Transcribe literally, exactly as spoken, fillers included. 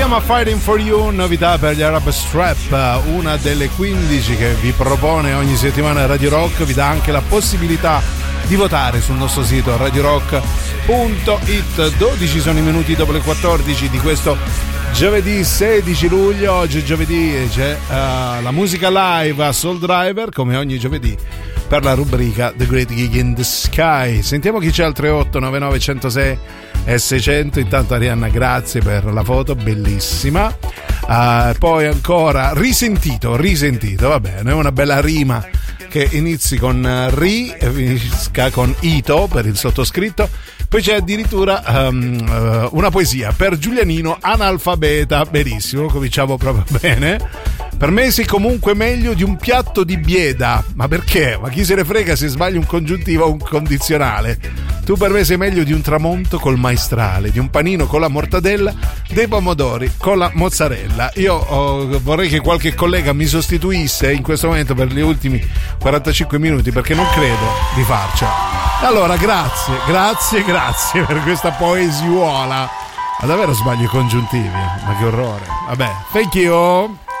chiama Fighting for You, novità per gli Arab Strap, una delle quindici che vi propone ogni settimana Radio Rock. Vi dà anche la possibilità di votare sul nostro sito radio rock punto it. dodici sono i minuti dopo le quattordici di questo giovedì sedici luglio. Oggi è giovedì, c'è uh, la musica live a Soul Driver, come ogni giovedì, per la rubrica The Great Gig in the Sky. Sentiamo chi c'è al tre otto nove nove uno zero sei e seicento. Intanto Arianna, grazie per la foto, bellissima. Uh, poi ancora risentito, risentito, va bene, è una bella rima che inizi con ri e finisca con ito per il sottoscritto. Poi c'è addirittura um, uh, una poesia per Giulianino analfabeta, benissimo, cominciamo proprio bene. Per me sei comunque meglio di un piatto di bieda. Ma perché? Ma chi se ne frega se sbagli un congiuntivo o un condizionale? Tu per me sei meglio di un tramonto col maestrale, di un panino con la mortadella, dei pomodori con la mozzarella. Io oh, vorrei che qualche collega mi sostituisse in questo momento per gli ultimi quarantacinque minuti, perché non credo di farcela. Allora, grazie, grazie, grazie per questa poesiola. Ma davvero sbaglio i congiuntivi? Ma che orrore. Vabbè, thank you.